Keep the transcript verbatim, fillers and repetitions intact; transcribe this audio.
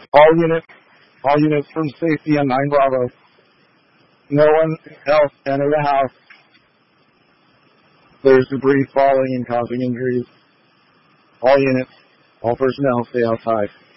All units, all units from safety on nine Bravo. No one else enter the house. There's debris falling and causing injuries. All units, all personnel stay outside.